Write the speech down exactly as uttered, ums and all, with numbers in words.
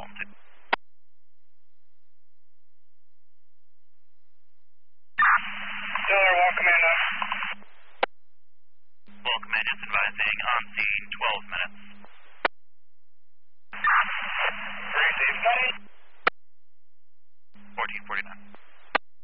Golem two. Stellar one, Commando. Well, Command, just advising on scene twelve minutes.